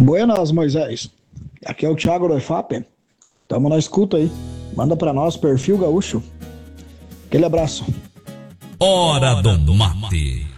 Buenas, Moisés. Aqui é o Thiago do EFAP. Tamo na escuta aí. Manda pra nós, Perfil Gaúcho. Aquele abraço. Hora do mate.